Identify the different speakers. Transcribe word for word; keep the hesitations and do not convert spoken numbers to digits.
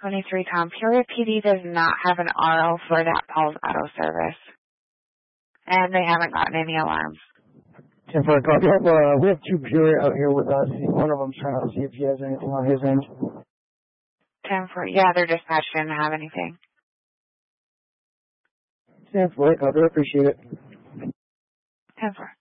Speaker 1: twenty-three Tom. Peoria P D does not have an R O for that Paul's Auto Service. And they haven't gotten any alarms.
Speaker 2: ten four, copy. We have, uh, we have two Peoria out here with us. One of them's trying to see if he has anything on his end.
Speaker 1: ten four, yeah, their dispatch didn't have anything.
Speaker 2: ten four, copy. I appreciate it.
Speaker 1: ten four.